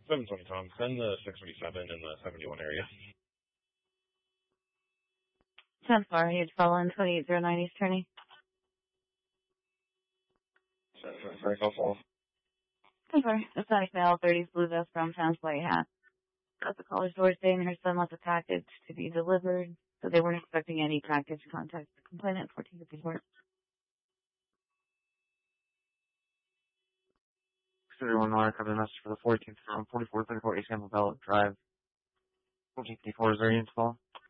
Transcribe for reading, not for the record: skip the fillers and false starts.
720 Tom, send the 637 in the 71 area. 10-4, you'd follow in 2809 East Turney. Very helpful. 10-4, Hispanic male, 30s, blue vest, brown pants, white hat. Got the caller's door saying her son left a package to be delivered, so they weren't expecting any package. Contact the complainant, 1454. 31 Miller, cover the message for the 14th from 4434 East Campbell Bell Drive. 1454, is there any call?